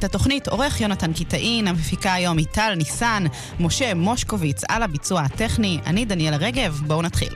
את התוכנית עורך יונתן קיטאין, המפיקה היום איטל ניסן, משה מושקוביץ על הביצוע הטכני, אני דניאלה רגב, בואו נתחיל.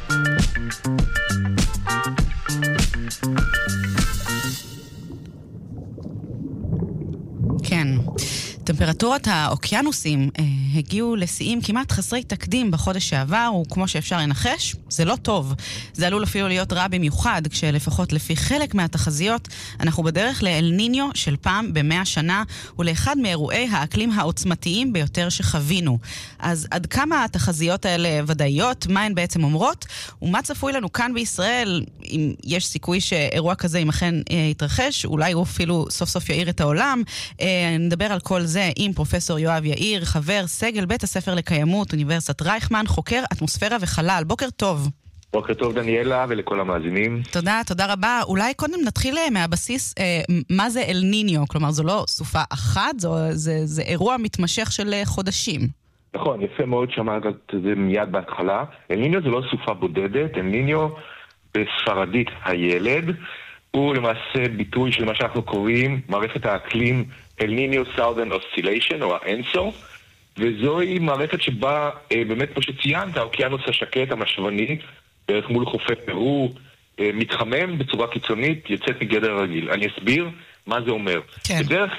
כן. טמפרטורת האוקיינוסים הגיעו לשיאים כמעט חסרי תקדים בחודש שעבר, וכמו שאפשר לנחש, זה לא טוב. זה עלול אפילו להיות רע במיוחד, כשלפחות לפי חלק מהתחזיות, אנחנו בדרך לאל ניניו של פעם ב100 שנה, ולאחד מאירועי האקלים העוצמתיים ביותר שחווינו. אז עד כמה התחזיות האלה ודאיות, מה הן בעצם אומרות, ומה צפוי לנו כאן בישראל, אם יש סיכוי שאירוע כזה אם אכן יתרחש, אולי הוא אפילו סוף סוף יאיר את העולם. נדבר על כל זה עם פרופסור יואב יאיר, חבר סגל בית הספר לקיימות, אוניברסיטת רייכמן, חוקר אטמוספירה וחלל. בוקר טוב. בוקר טוב דניאלה ולכל המאזינים. תודה רבה. אולי קודם נתחיל מהבסיס, מה זה אל ניניו? כלומר, זו לא סופה אחת, זה אירוע מתמשך של חודשים. נכון, יפה מאוד שאמרת את זה מיד בהתחלה. אל ניניו זה לא סופה בודדת, אל ניניו בספרדית הילד, הוא למעשה ביטוי של מה שאנחנו קוראים מערכת האקלים אל ניניו Southern Oscillation או האנסו, וזוהי מערכת שבה באמת כמו שציינת, האוקיינוס השקט המשוני בערך מול חופי פרו מתחמם בצורה קיצונית, יוצאת מגדר הרגיל. אני אסביר מה זה אומר. כן.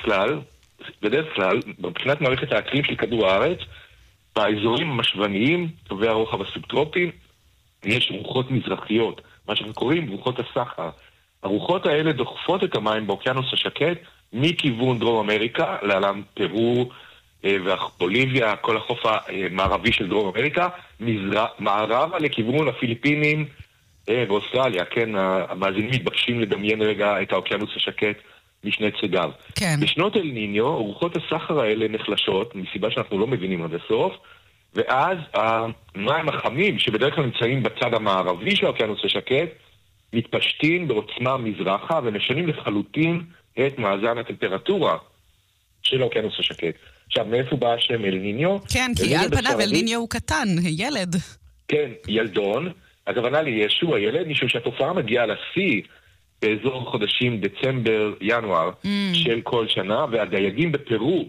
בדרך כלל, מבחינת מערכת האקלים של כדור הארץ, באזורים המשווניים, קווי הרוחב הסובטרופיים, יש רוחות מזרחיות, מה שאנחנו קוראים רוחות הסחר. הרוחות האלה דוחפות את המים באוקיינוס השקט מכיוון דרום אמריקה, לעולם פרו ובוליביה, כל החוף המערבי של דרום אמריקה, מערבה לכיוון הפיליפינים ואוסטרליה. כן, המאזינים מתבקשים לדמיין רגע את האוקיינוס השקט משני צדיו. כן. בשנות אל ניניו, רוחות הסחר האלה נחלשות, מסיבה שאנחנו לא מבינים עד הסוף, ואז המים החמים, שבדרך כלל נמצאים בצד המערבי של האוקיינוס השקט, מתפשטים בעוצמה מזרחה ומשנים לחלוטין את מאזן הטמפרטורה של האוקיינוס השקט. עכשיו, מאיפה בא השם אל ניניו? כן, כי על פניו אל ניניו הוא קטן, ילד. כן, ילדון. הכוונה לישוע ילד, משום שהתופעה מגיעה לשיא באזור חודשים דצמבר, ינואר של כל שנה, והדייגים בפרו,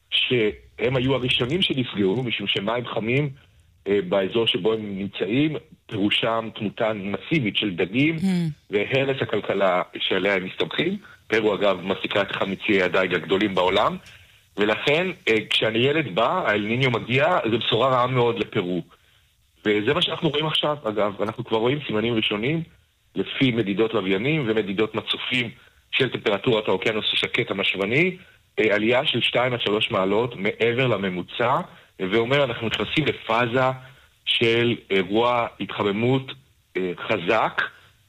שהם היו הראשונים שנפגעו, משום שמים חמים באזור שבו הם נמצאים, פירושם תמותה מסיבית של דגים והרס הכלכלה שעליה הם מסתמכים. פרו אגב מסיקה את אחד מציי הדייג הגדולים בעולם, ולכן כשאני ילד בא, האל ניניו מגיע, זו בשורה רעה מאוד לפרו. וזה מה שאנחנו רואים עכשיו, אגב, אנחנו כבר רואים סימנים ראשונים לפי מדידות לוויינים ומדידות מצופים של טמפרטורת האוקיינוס השקט המשוני, עלייה של 2 עד 3 מעלות מעבר לממוצע, ואומר אנחנו נכנסים לפאזה של אירוע התחממות חזק.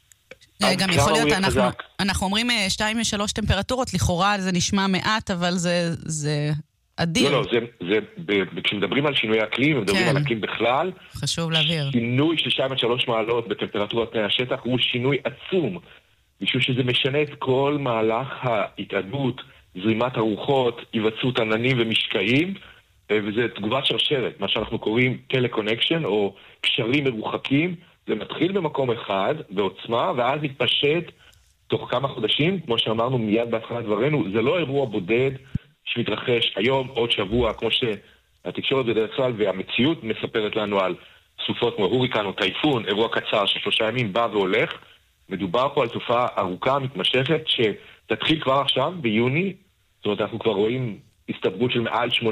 גם יכול להיות, אנחנו אומרים 2-3 טמפרטורות, לכאורה זה נשמע מעט, אבל זה אדיר. לא, כשמדברים על שינוי אקלים, מדברים על אקלים בכלל, חשוב להבהיר. שינוי של 2-3 מעלות בטמפרטורת פני השטח הוא שינוי עצום, משום שזה משנה את כל מהלך ההתאדות, זרימת הרוחות, היווצרות עננים ומשקעים, וזה תגובת שרשרת, מה שאנחנו קוראים טלקונקשן או קשרים מרוחקים. זה מתחיל במקום אחד בעוצמה, ואז מתפשט תוך כמה חודשים, כמו שאמרנו מיד בהתחלת דברנו. זה לא אירוע בודד שמתרחש היום, עוד שבוע, כמו שהתקשורת בדרך כלל והמציאות מספרת לנו על סופות כמו הוריקן או טייפון, אירוע קצר של 3 ימים בא והולך. מדובר פה על תופעה ארוכה מתמשכת שתתחיל כבר עכשיו ביוני. זאת אומרת, אנחנו כבר רואים הסתברות של מעל 80%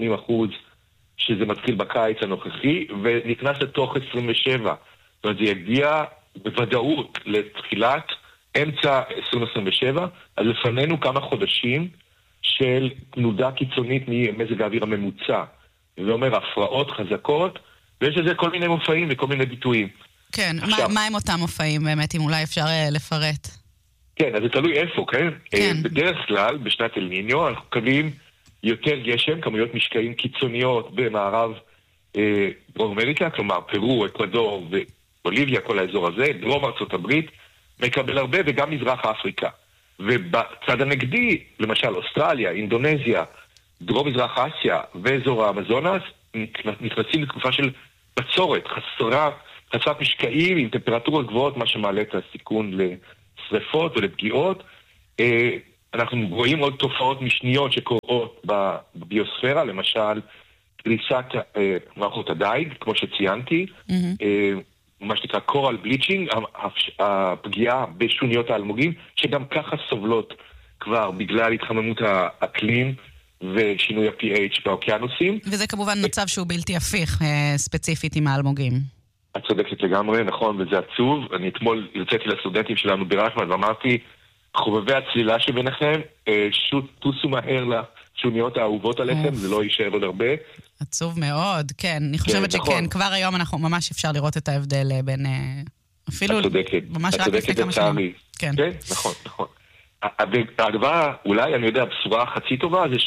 שזה מתחיל בקיץ הנוכחי, ונכנס לתוך 27. זאת אומרת, זה יגיע בוודאות לתחילת אמצע 2027, אז לפנינו כמה חודשים של תנודה קיצונית ממזג האוויר הממוצע. זה אומר הפרעות חזקות, ויש לזה כל מיני מופעים וכל מיני ביטויים. כן, מה הם אותם מופעים באמת, אם אולי אפשר לפרט? כן, אז זה תלוי איפה, כן? בדרך כלל, בשנת אל ניניו, אנחנו מקבלים יותר גשם, כמויות משקעים קיצוניות במערב דרום אמריקה, כלומר פרו, אקוודור ובוליביה, כל האזור הזה, דרום ארצות הברית, מקבל הרבה, וגם מזרח אפריקה. ובצד הנגדי, למשל אוסטרליה, אינדונזיה, דרום מזרח אסיה ואזור האמזונס, נכנסים לתקופה של בצורת, חסרת משקעים עם טמפרטורות גבוהות, מה שמעלה את הסיכון לשריפות ולפגיעות. אנחנו רואים עוד תופעות משניות שקורות בביוספירה, למשל, קריסת מערכות הדייג, כמו שציינתי, מה שנקרא קורל בליצ'ינג, הפגיעה בשוניות האלמוגים, שגם ככה סובלות כבר בגלל התחממות האקלים ושינוי ה-pH באוקיינוסים. וזה כמובן מצב שהוא בלתי הפיך, ספציפית עם האלמוגים. את צודקת לגמרי, נכון, וזה עצוב. אני אתמול הרציתי לסטודנטים שלנו ברייכמן ואמרתי, חובבי הצלילה שביניכם, טוסו מהר לשוניות האהובות עליכם, זה לא יישאר עוד הרבה. עצוב מאוד, כן. אני חושבת שכן, כבר היום אנחנו ממש אפשר לראות את ההבדל בין, אפילו ממש רק לפני כמה שנים. כן, נכון, נכון. והדבר, אולי, אני יודע, הבשורה חצי טובה, זה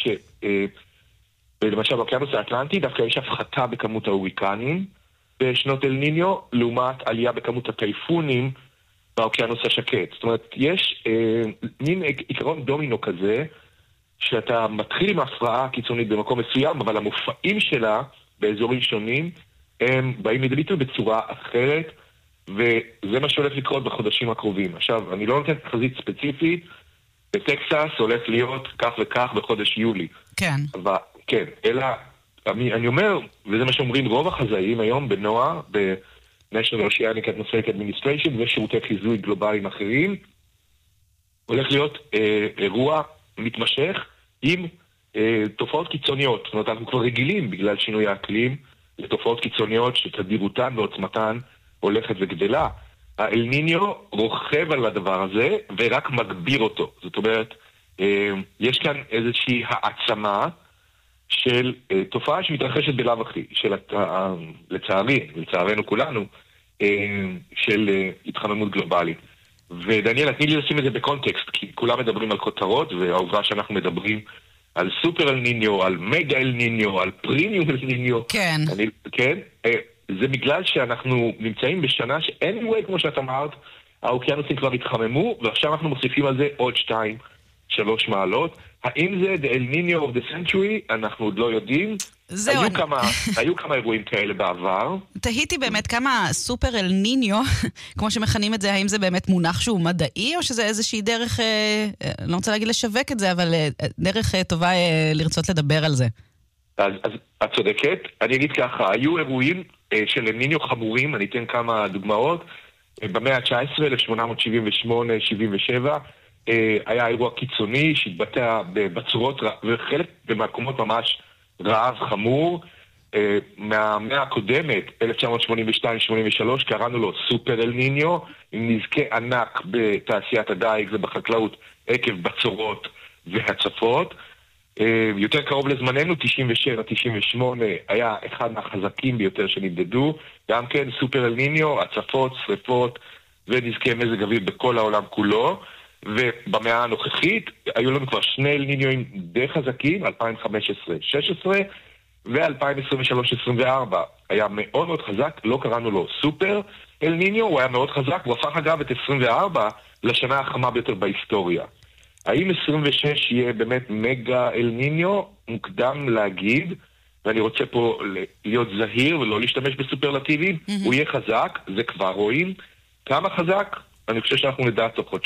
למשל באוקיינוס האטלנטי, דווקא יש הפחתה בכמות ההוריקנים בשנות אל ניניו, לעומת עלייה בכמות הטייפונים באוקיינוס השקט. זאת אומרת, יש מין עיקרון דומינו כזה, שאתה מתחיל עם הפרעה קיצונית במקום מסוים, אבל המופעים שלה באזורים שונים, הם באים לידי ביטוי בצורה אחרת, וזה מה שהולך לקרות בחודשים הקרובים. עכשיו, אני לא נותן תחזית ספציפית, בטקסס הולך להיות כך וכך בחודש יולי. כן. אבל, כן, אלא, אני אומר, וזה מה שאומרים רוב החזאים היום בנועה, ב-National Oceanic Atmospheric Administration, ושירותי חיזוי גלובליים אחרים, הולך להיות אירוע מתמשך עם תופעות קיצוניות. זאת אומרת, אנחנו כבר רגילים בגלל שינוי האקלים לתופעות קיצוניות שתדירותן ועוצמתן הולכת וגדלה. האל ניניו רוכב על הדבר הזה ורק מגביר אותו. זאת אומרת, יש כאן איזושהי העצמה של תופעה שמתרחשת בלאו הכי, של לצערנו כולנו, של התחממות גלובלית. ודניאל, תני לי לשים את זה בקונטקסט, כי כולם מדברים על כותרות, והעובדה שאנחנו מדברים על סופר אל ניניו, על מגה אל ניניו, על פרימיום אל ניניו. כן. כן, זה בגלל שאנחנו נמצאים בשנה ש-anyway, כמו שאת אמרת, האוקיינוסים כבר התחממו, ועכשיו אנחנו מוסיפים על זה עוד 2-3 מעלות. האם זה the El Niño of the century? אנחנו עוד לא יודעים. היו כמה אירועים כאלה בעבר. תהיתי באמת כמה סופר אל ניניו, כמו שמכנים את זה, האם זה באמת מונח שהוא מדעי, או שזה איזושהי דרך, לא רוצה להגיד לשווק את זה, אבל דרך טובה לרצות לדבר על זה. אז את צודקת. אני אגיד ככה, היו אירועים של אל ניניו חמורים, אני אתן כמה דוגמאות. במאה ה-19, 1878-77, היה אירוע קיצוני שהתבטא בצורות, וחלק במקומות ממש רעב חמור. מהמאה הקודמת, 1982-83, קראנו לו סופר אל ניניו, עם נזקי ענק בתעשיית הדייג ובחקלאות עקב בצורות והצפות. יותר קרוב לזמננו, 97-98, היה אחד מהחזקים ביותר שנמדדו, גם כן סופר אל ניניו, הצפות, שריפות ונזקי מזג אוויר בכל העולם כולו. ובמאה הנוכחית היו לנו כבר 2 אל ניניואים די חזקים, 2015-16 ו-2023-24. היה מאוד מאוד חזק, לא קראנו לו סופר אל ניניו, הוא היה מאוד חזק, הוא הפך אגב את 24 לשנה החמה ביותר בהיסטוריה. האם 26 יהיה באמת מגה אל ניניו? מוקדם להגיד, ואני רוצה פה להיות זהיר ולא להשתמש בסופרלטיבים. הוא יהיה חזק, זה כבר רואים. כמה חזק? אני חושב שאנחנו נדע תוך 2-3.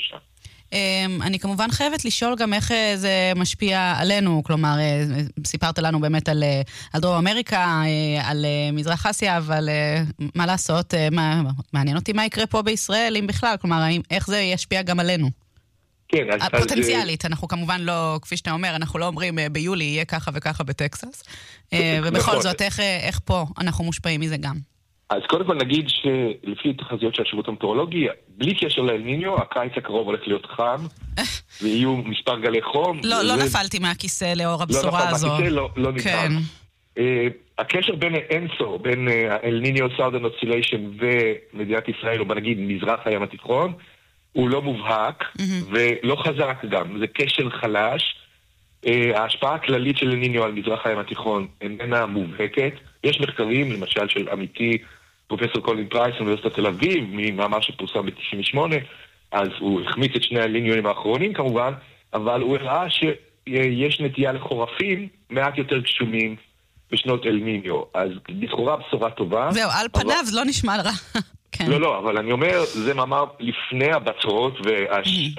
אני כמובן חייבת לשאול גם איך זה משפיע עלינו, כלומר, סיפרת לנו באמת על דרום אמריקה, על מזרח אסיה, אבל מה לעשות, מעניין אותי מה יקרה פה בישראל, אם בכלל, כלומר, איך זה ישפיע גם עלינו? כן, פוטנציאלית, אנחנו כמובן לא, כפי שאתה אומר, אנחנו לא אומרים ביולי יהיה ככה וככה בטקסס, ובכל זאת, איך פה אנחנו מושפעים מזה גם? אז קודם כל נגיד שלפי תחזיות של השירות המטאורולוגי, בלי קשר לאל ניניו, הקיץ הקרוב הולך להיות חם, ויהיו מספר גלי חום. לא נפלתי מהכיסא לאור הבשורה הזו. לא נפל מהכיסא, לא נפל. הקשר בין ENSO, בין אל ניניו סאודרן אוסיליישן ומדינת ישראל, או בנגיד מזרח הים התיכון, הוא לא מובהק ולא חזק גם. זה קשר חלש. ההשפעה הכללית של אל ניניו על מזרח הים התיכון איננה מובהקת. יש מחקרים, למשל של עמיתי פרופסור קולין פרייס, אוניברסיטת תל אביב, ממאמר שפורסם ב-98, אז הוא החמיץ את 2 אל ניניואים האחרונים כמובן, אבל הוא הראה שיש נטייה לחורפים מעט יותר גשומים בשנות אל ניניו. אז לכאורה בשורה טובה. זהו, על פניו זה לא נשמע רע. לא, אבל אני אומר, זה מאמר לפני הבצורות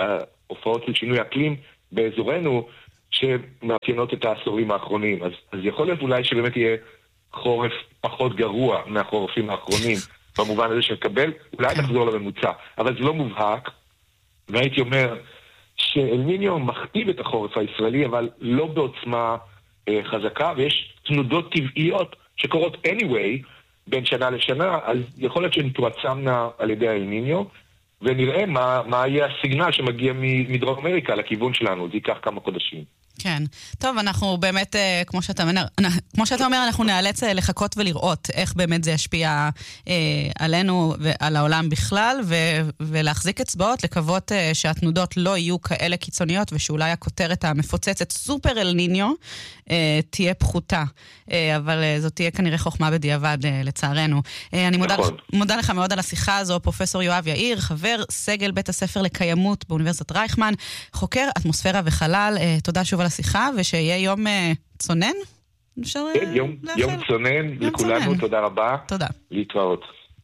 הופעות של שינוי אקלים באזורנו שמאפיינות את העשורים האחרונים. אז יכול להיות אולי שבאמת יהיה חורף פחות גרוע מהחורפים האחרונים, במובן הזה שנקבל, אולי נחזור לממוצע. אבל זה לא מובהק, והייתי אומר שאל ניניו מכתיב את החורף הישראלי, אבל לא בעוצמה חזקה, ויש תנודות טבעיות שקורות anyway בין שנה לשנה, אז יכול להיות שהן תועצמנה על ידי אל ניניו, ונראה מה יהיה הסיגנל שמגיע מדרום אמריקה לכיוון שלנו, זה ייקח כמה חודשים. כן. טוב, אנחנו באמת, כמו שאתה אומר, אנחנו נאלץ לחכות ולראות איך באמת זה ישפיע עלינו ועל העולם בכלל, ולהחזיק אצבעות, לקוות שהתנודות לא יהיו כאלה קיצוניות, ושאולי הכותרת המפוצצת סופר אל ניניו תהיה פחותה. אבל זאת תהיה כנראה חוכמה בדיעבד, לצערנו. אני מודה לך מאוד על השיחה הזו, פרופסור יואב יאיר, חבר סגל בית הספר לקיימות באוניברסיטת רייכמן, חוקר אטמוספירה וחלל. תודה שוב על השיחה, ושיהיה יום צונן? כן, יום צונן לכולנו, תודה רבה. תודה. להתראות.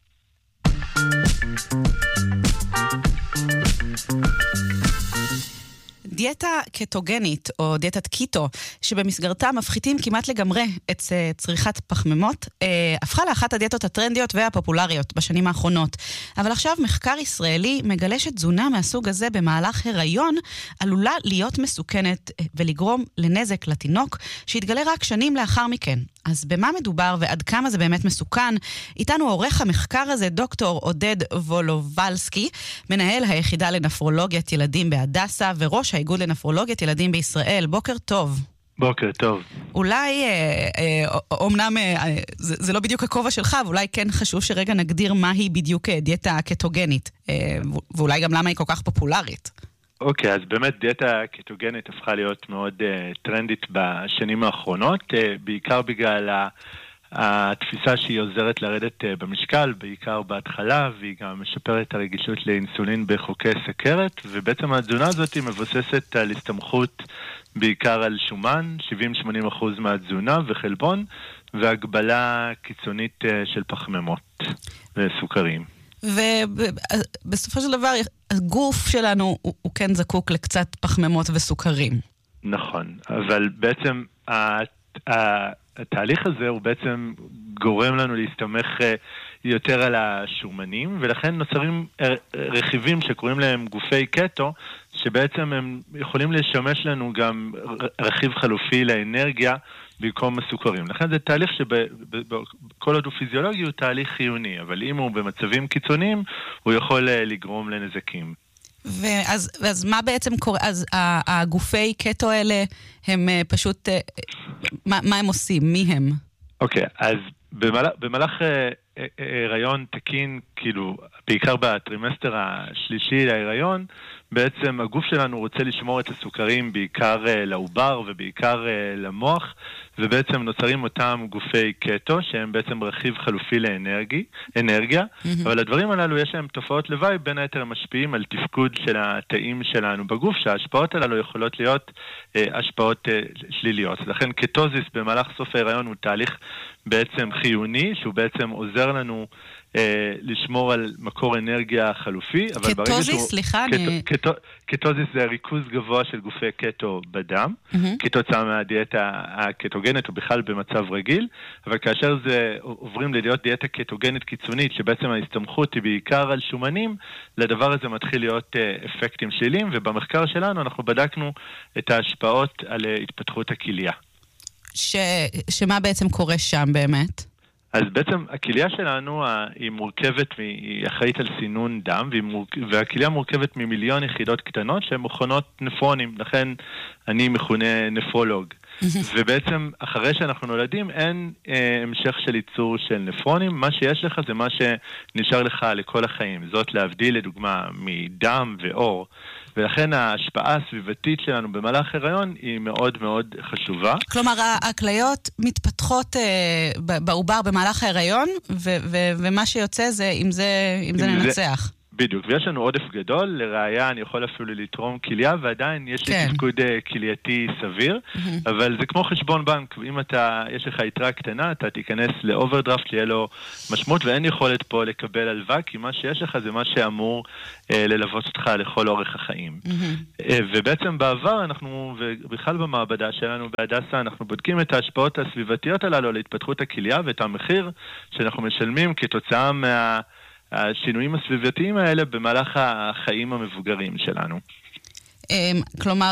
דיאטה קטוגנית, או דיאטת קיטו, שבמסגרתה מפחיתים כמעט לגמרי את צריכת פחמימות, הפכה לאחת הדיאטות הטרנדיות והפופולריות בשנים האחרונות. אבל עכשיו מחקר ישראלי מגלה שתזונה מהסוג הזה במהלך הריון עלולה להיות מסוכנת ולגרום לנזק לתינוק, שהתגלה רק שנים לאחר מכן. אז במה מדובר ועד כמה זה באמת מסוכן? איתנו עורך המחקר הזה, דוקטור עודד וולובלסקי, מנהל היחידה לנפרולוגיית ילדים בהדסה וראש האיגוד לנפרולוגיית ילדים בישראל. בוקר טוב. בוקר טוב. אולי, אומנם זה לא בדיוק הכובע שלך, ואולי כן חשוב שרגע נגדיר מהי בדיוק דיאטה קטוגנית, ואולי גם למה היא כל כך פופולרית. אוקיי, אז באמת דיאטה קטוגנית הפכה להיות מאוד טרנדית בשנים האחרונות, בעיקר בגלל התפיסה שהיא עוזרת לרדת במשקל, בעיקר בהתחלה, והיא גם משפרת הרגישות לאינסולין בחוקי סכרת, ובעצם התזונה הזאת היא מבוססת על הסתמכות בעיקר על שומן, 70-80% מהתזונה וחלבון, והגבלה קיצונית של פחמימות וסוכרים. ובסופו של דבר הגוף שלנו הוא כן זקוק לקצת פחמימות וסוכרים. נכון, אבל בעצם התהליך הזה הוא בעצם גורם לנו להסתמך יותר על השומנים, ולכן נוצרים רכיבים שקוראים להם גופי קטו, שבעצם הם יכולים לשמש לנו גם רכיב חלופי לאנרגיה במקום הסוכרים. לכן זה תהליך שבכל עוד הוא פיזיולוגי הוא תהליך חיוני, אבל אם הוא במצבים קיצוניים, הוא יכול לגרום לנזקים. ואז מה בעצם קורה? אז הגופי קטו האלה הם פשוט, מה הם עושים? מי הם? אוקיי, אז במהלך הריון תקין, כאילו, בעיקר בטרימסטר השלישי להיריון, בעצם הגוף שלנו רוצה לשמור את הסוכרים בעיקר לעובר ובעיקר למוח, ובעצם נוצרים אותם גופי קטו, שהם בעצם רכיב חלופי לאנרגיה, אבל הדברים הללו יש להם תופעות לוואי, בין היתר הם משפיעים על תפקוד של התאים שלנו בגוף, שההשפעות הללו יכולות להיות השפעות שליליות. לכן קטוזיס במהלך סוף ההיריון הוא תהליך בעצם חיוני, שהוא בעצם עוזר לנו לשמור על מקור אנרגיה חלופי. קטוזיס, סליחה, קטוזיס זה ריכוז גבוה של גופי קטו בדם, כתוצאה מהדיאטה הקטוגנית או בכלל במצב רגיל, אבל כאשר זה עוברים להיות דיאטה קטוגנית קיצונית, שבעצם ההסתמכות היא בעיקר על שומנים, לדבר הזה מתחיל להיות אפקטים שליליים, ובמחקר שלנו אנחנו בדקנו את ההשפעות על התפתחות הכליה. שמה בעצם קורה שם באמת? אז בעצם הכליה שלנו היא מורכבת, היא אחראית על סינון דם, והכליה מורכבת ממיליון יחידות קטנות שהן מכונות נפרונים, לכן אני מכונה נפרולוג. ובעצם אחרי שאנחנו נולדים אין המשך של ייצור של נפרונים, מה שיש לך זה מה שנשאר לך לכל החיים, זאת להבדיל לדוגמה מדם ואור, ולכן ההשפעה הסביבתית שלנו במהלך הריון היא מאוד מאוד חשובה. כלומר, הכליות מתפתחות בעובר במהלך ההיריון, ומה שיוצא זה אם זה ננצח. בדיוק, ויש לנו עודף גדול, לראיה אני יכול אפילו לתרום כליה, ועדיין יש לי תפקוד כלייתי סביר, אבל זה כמו חשבון בנק, אם יש לך יתרה קטנה, אתה תיכנס לאוברדרפט, יהיה לו משמעות, ואין יכולת פה לקבל הלוואה, כי מה שיש לך זה מה שאמור ללוות אותך לכל אורך החיים. ובעצם בעבר אנחנו, ובכלל במעבדה שלנו בהדסה, אנחנו בודקים את ההשפעות הסביבתיות הללו להתפתחות הכליה, ואת המחיר שאנחנו משלמים כתוצאה השינויים הסביבתיים האלה במהלך החיים המבוגרים שלנו. כלומר,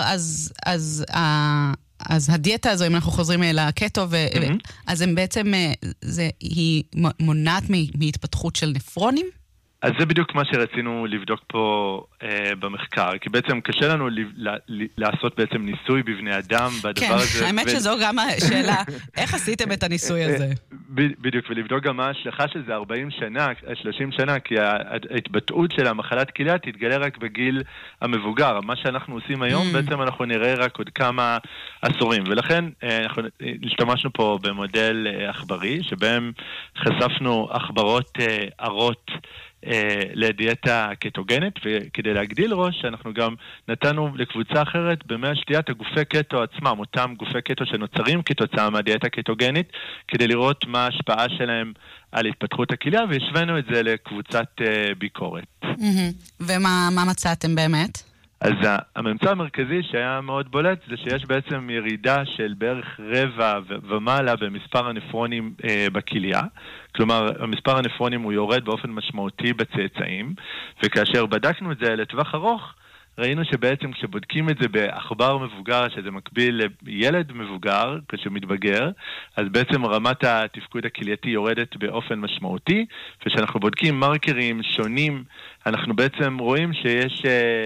אז הדיאטה הזו, אם אנחנו חוזרים לקטו, אז הם בעצם, היא מונעת מהתפתחות של נפרונים? אז זה בדיוק מה שרצינו לבדוק פה במחקר, כי בעצם קשה לנו לעשות בעצם ניסוי בבני אדם בדבר הזה. כן, האמת שזו גם השאלה, איך עשיתם את הניסוי הזה? בדיוק, ולבדוק גם מה ההשלכה של זה 40 שנה, 30 שנה, כי ההתבטאות של המחלת כליה תתגלה רק בגיל המבוגר. מה שאנחנו עושים היום, בעצם אנחנו נראה רק עוד כמה עשורים, ולכן אנחנו השתמשנו פה במודל עכברי, שבהם חשפנו עכברות ערות לדיאטה קטוגנית, וכדי להגדיל ראש, אנחנו גם נתנו לקבוצה אחרת במי השתיית הגופי קטו עצמם, אותם גופי קטו שנוצרים כתוצאה מהדיאטה קטוגנית, כדי לראות מה ההשפעה שלהם על התפתחות הכליה, והשווינו את זה לקבוצת ביקורת. ומה מצאתם באמת? אז הממצא המרכזי שהיה מאוד בולט זה שיש בעצם ירידה של בערך רבע ומעלה במספר הנפרונים בכליה. כלומר, המספר הנפרונים הוא יורד באופן משמעותי בצאצאים, וכאשר בדקנו את זה לטווח ארוך, ראינו שבעצם כשבודקים את זה בעכבר מבוגר, שזה מקביל לילד מבוגר, כשמתבגר, אז בעצם רמת התפקוד הכלייתי יורדת באופן משמעותי, וכשאנחנו בודקים מרקרים שונים, אנחנו בעצם רואים שיש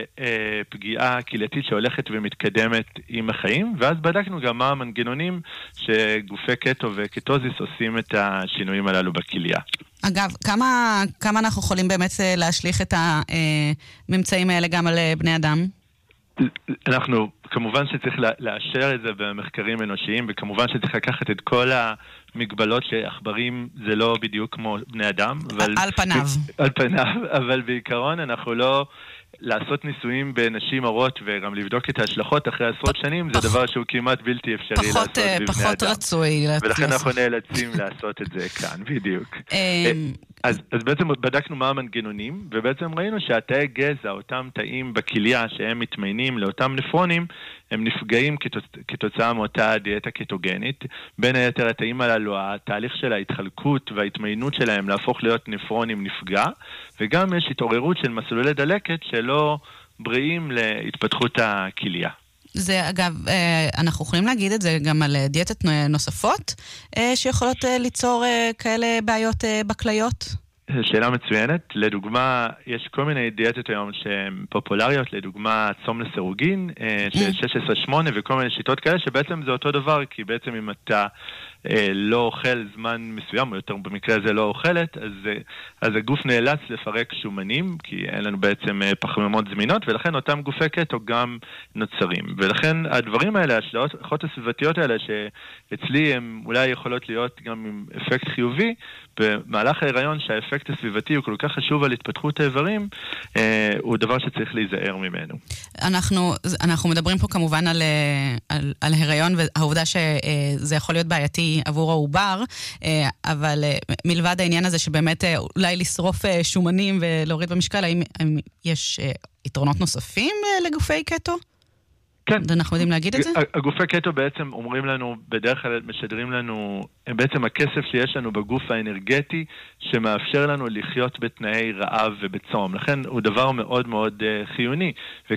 פגיעה כלייתית שהולכת ומתקדמת עם החיים, ואז בדקנו גם מה המנגנונים שגופי קטו וקטוזיס עושים את השינויים הללו בכליה. אגב, כמה אנחנו יכולים באמת להשליך את הממצאים האלה גם על בני אדם? אנחנו, כמובן שצריך לאשר את זה במחקרים אנושיים, וכמובן שצריך לקחת את כל המגבלות שעכברים זה לא בדיוק כמו בני אדם. על פניו. על פניו, אבל בעיקרון אנחנו לא לעשות ניסויים בנשים הרות וגם לבדוק את ההשלכות אחרי עשרות שנים, זה דבר שהוא כמעט בלתי אפשרי לעשות בבני אדם. פחות רצוי. ולכן אנחנו נאלצים לעשות את זה כאן, בדיוק. אז בעצם בדקנו מה המנגנונים, ובעצם ראינו שהתאי גזע, אותם תאים בכליה שהם מתמיינים לאותם נפרונים, הם נפגעים כתוצאה מאותה דיאטה קטוגנית. בין היתר התאים הללו, התהליך של ההתחלקות וההתמיינות שלהם להפוך להיות נפרונים נפגע, וגם יש התעוררות של מסלולי דלקת שלא בריאים להתפתחות הכליה. זה אגב, אנחנו יכולים להגיד את זה גם על דיאטות נוספות שיכולות ליצור כאלה בעיות בכליות? שאלה מצוינת. לדוגמה, יש כל מיני דיאטות היום שהן פופולריות, לדוגמה צום לסירוגין, של 16-8 וכל מיני שיטות כאלה, שבעצם זה אותו דבר, כי בעצם אם אתה לא אוכל זמן מסוים, או יותר במקרה הזה לא אוכלת, אז הגוף נאלץ לפרק שומנים, כי אין לנו בעצם פחמימות זמינות, ולכן אותם גופי קטו גם נוצרים. ולכן הדברים האלה, ההשלכות הסביבתיות האלה, שאצלי הן אולי יכולות להיות גם עם אפקט חיובי, במהלך ההיריון שהאפקט הסביבתי הוא כל כך חשוב על התפתחות האיברים, הוא דבר שצריך להיזהר ממנו. אנחנו מדברים פה כמובן על הריון, והעובדה שזה יכול להיות בעייתי עבור העובר, אבל מלבד העניין הזה שבאמת אולי לשרוף שומנים ולהוריד במשקל, האם יש יתרונות נוספים לגופי קטו? כן. אנחנו יודעים להגיד את זה? הגופי קטו בעצם אומרים לנו, בדרך כלל משדרים לנו, בעצם הכסף שיש לנו בגוף האנרגטי, שמאפשר לנו לחיות בתנאי רעב ובצום. לכן הוא דבר מאוד מאוד חיוני,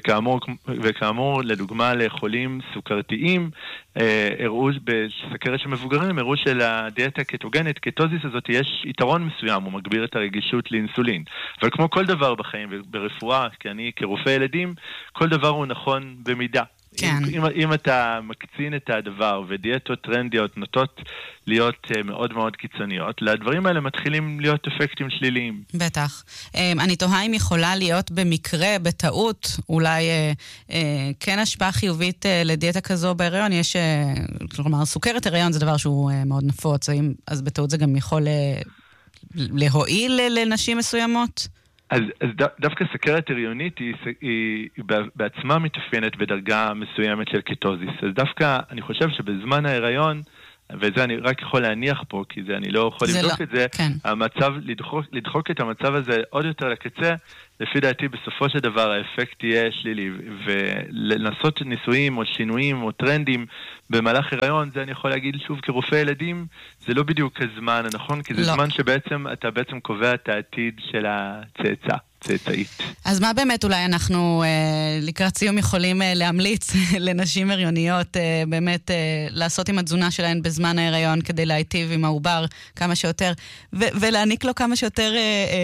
וכאמור, לדוגמה לחולים סוכרתיים, הראו בסכרת של מבוגרים, הראו שלדיאטה קטוגנית, קטוזיס הזאת, יש יתרון מסוים, הוא מגביר את הרגישות לאינסולין. אבל כמו כל דבר בחיים וברפואה, כי אני כרופא ילדים, כל דבר הוא נכון במידה. כן. אם אתה מקצין את הדבר ודיאטות טרנדיות נוטות להיות מאוד מאוד קיצוניות, לדברים האלה מתחילים להיות אפקטים שליליים. בטח. אני תוהה אם יכולה להיות במקרה, בטעות, אולי כן השפעה חיובית לדיאטה כזו בהיריון. יש, כלומר, סוכרת הריון זה דבר שהוא מאוד נפוץ, אז בטעות זה גם יכול להועיל לנשים מסוימות? אז דווקא סכרת הריונית היא בעצמה מתאפיינת בדרגה מסוימת של קיטוזיס. אז דווקא אני חושב שבזמן ההיריון, וזה אני רק יכול להניח פה, כי זה אני לא יכול לבדוק את זה, כן. המצב, לדחוק את המצב הזה עוד יותר לקצה, לפי דעתי בסופו של דבר האפקט יהיה שלילי, ולנסות ניסויים או שינויים או טרנדים במהלך הריון, זה אני יכול להגיד שוב כרופא ילדים, זה לא בדיוק הזמן הנכון, כי זה זמן שבעצם אתה בעצם קובע את העתיד של הצאצאית. אז מה באמת אולי אנחנו לקראת סיום יכולים להמליץ לנשים הריוניות באמת לעשות עם התזונה שלהן בזמן ההיריון כדי להיטיב עם העובר כמה שיותר, ולהעניק לו כמה שיותר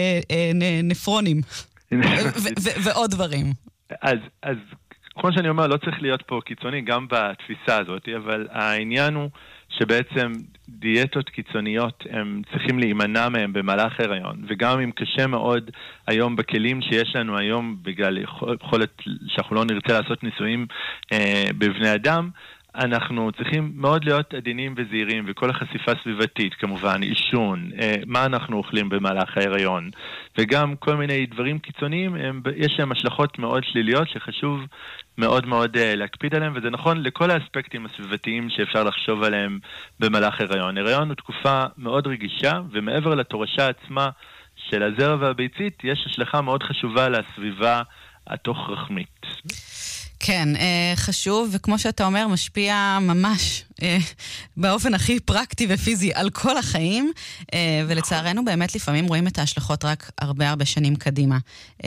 נפרונים ועוד דברים. אז כמו שאני אומר, לא צריך להיות פה קיצוני גם בתפיסה הזאת, אבל העניין הוא שבעצם דיאטות קיצוניות הם צריכים להימנע מהם במהלך הריון, וגם אם קשה מאוד היום בכלים שיש לנו היום בגלל יכולת שאנחנו לא נרצה לעשות ניסויים בבני אדם, אנחנו צריכים מאוד להיות עדינים וזהירים, וכל החשיפה סביבתית, כמובן, עישון, מה אנחנו אוכלים במהלך ההיריון, וגם כל מיני דברים קיצוניים, יש להם השלכות מאוד שליליות שחשוב מאוד מאוד להקפיד עליהם, וזה נכון לכל האספקטים הסביבתיים שאפשר לחשוב עליהם במהלך ההיריון. הריון הוא תקופה מאוד רגישה, ומעבר לתורשה עצמה של הזרע והביצית, יש השלכה מאוד חשובה לסביבה התוך רחמית. כן, חשוב, וכמו שאתה אומר, משפיע ממש באופן הכי פרקטי ופיזי על כל החיים, ולצערנו באמת לפעמים רואים את ההשלכות רק הרבה שנים קדימה.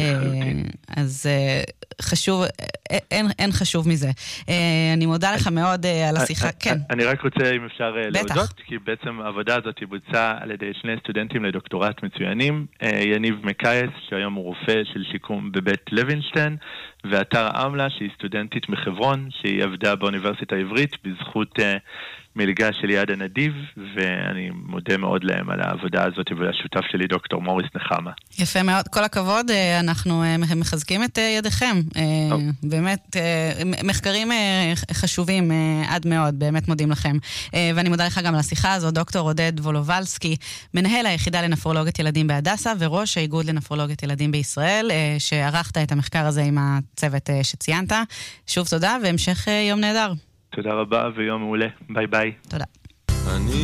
אז חשוב, אין חשוב מזה. אני מודה לך מאוד על השיחה. כן. אני רק רוצה, אם אפשר להודות, כי בעצם העבודה הזאת היא בוצעה על ידי שני סטודנטים לדוקטורט מצוינים, יניב מקייס, שהיום הוא רופא של שיקום בבית לוינשטיין, ואתר אמלה, שהיא סטודנטית מחברון, שהיא עבדה באוניברסיטה העברית בזכות מלגה של יד הנדיב, ואני מודה מאוד להם על העבודה הזאת ולשותף שלי דוקטור מוריס נחמה. יפה מאוד, כל הכבוד, אנחנו מחזקים את ידיכם, באמת מחקרים חשובים עד מאוד, באמת מודים לכם, ואני מודה לך גם על השיחה הזו, דוקטור עודד וולובלסקי, מנהל היחידה לנפרולוגית ילדים בהדסה, וראש האיגוד לנפרולוגית ילדים בישראל, שערכת את המחקר הזה עם הצוות שציינת. שוב תודה והמשך יום נהדר. תודה רבה ויום מעולה. ביי ביי. תודה.